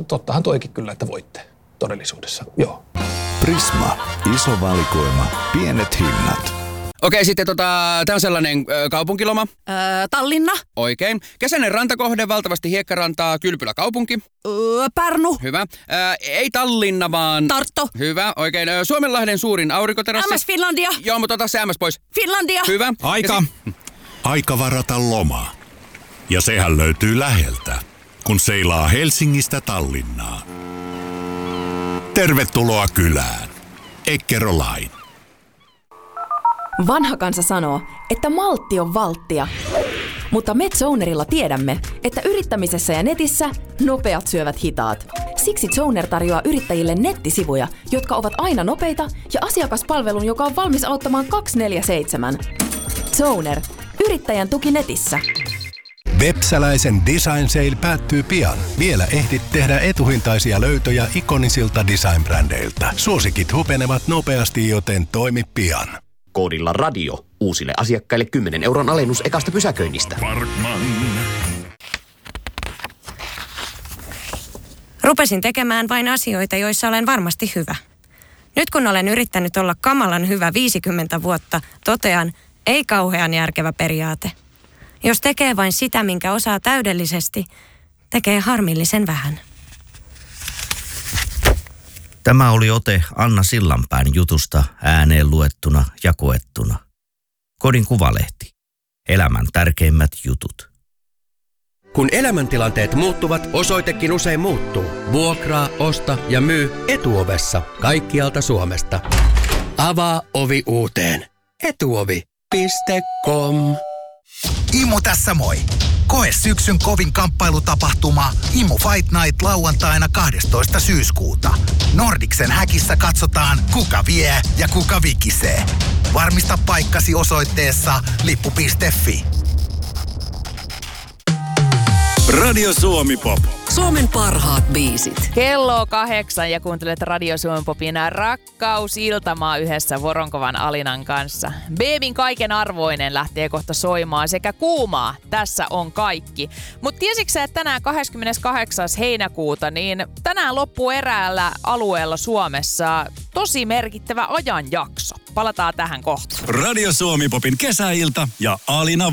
tottahan toikin kyllä, että voitte todellisuudessa. Joo. Prisma. Iso valikoima. Pienet hinnat. Okei, sitten tää on sellainen kaupunkiloma. Tallinna. Oikein. Kesäinen rantakohde, valtavasti hiekkarantaa, Kylpylä kaupunki. Pärnu. Hyvä. Ei Tallinna, vaan... Tartto. Hyvä, oikein. Suomenlahden suurin aurinkoterassi. MS Finlandia. Joo, mutta ota se MS pois. Finlandia. Hyvä. Aika. Aika varata loma. Ja sehän löytyy läheltä, kun seilaa Helsingistä Tallinnaan. Tervetuloa kylään. Eckerö Line. Vanha kansa sanoo, että maltti on valttia. Mutta me Zonerilla tiedämme, että yrittämisessä ja netissä nopeat syövät hitaat. Siksi Zoner tarjoaa yrittäjille nettisivuja, jotka ovat aina nopeita ja asiakaspalvelun, joka on valmis auttamaan 24/7. Zoner. Yrittäjän tuki netissä. Vepsäläisen Design Sale päättyy pian. Vielä ehdit tehdä etuhintaisia löytöjä ikonisilta design-brändeiltä. Suosikit hupenevat nopeasti, joten toimi pian. Koodilla radio. Uusille asiakkaille 10 € alennus ekasta pysäköinnistä. Parkman. Rupesin tekemään vain asioita, joissa olen varmasti hyvä. Nyt kun olen yrittänyt olla kamalan hyvä 50 vuotta, totean, ei kauhean järkevä periaate. Jos tekee vain sitä, minkä osaa täydellisesti, tekee harmillisen vähän. Tämä oli ote Anna Sillanpään jutusta ääneen luettuna ja koettuna. Kodin Kuvalehti. Elämän tärkeimmät jutut. Kun elämäntilanteet muuttuvat, osoitekin usein muuttuu. Vuokraa, osta ja myy Etuovessa kaikkialta Suomesta. Avaa ovi uuteen. Etuovi.com. Imu tässä moi! Koe syksyn kovin kamppailutapahtuma Imu Fight Night lauantaina 12. syyskuuta. Nordicsen häkissä katsotaan, kuka vie ja kuka vikisee. Varmista paikkasi osoitteessa lippu.fi. Radio Suomi Pop. Suomen parhaat biisit. Kello on 8 ja kuuntelet Radio Suomen Popin rakkausiltamaa yhdessä Voronkovan Alinan kanssa. Beebin kaiken arvoinen lähtee kohta soimaan sekä kuumaa. Tässä on kaikki. Mutta tiesitkö sä, että tänään 28. heinäkuuta, niin tänään loppuu eräällä alueella Suomessa tosi merkittävä ajanjakso. Palataan tähän kohtaan. Radio Suomi Popin kesäilta ja Alina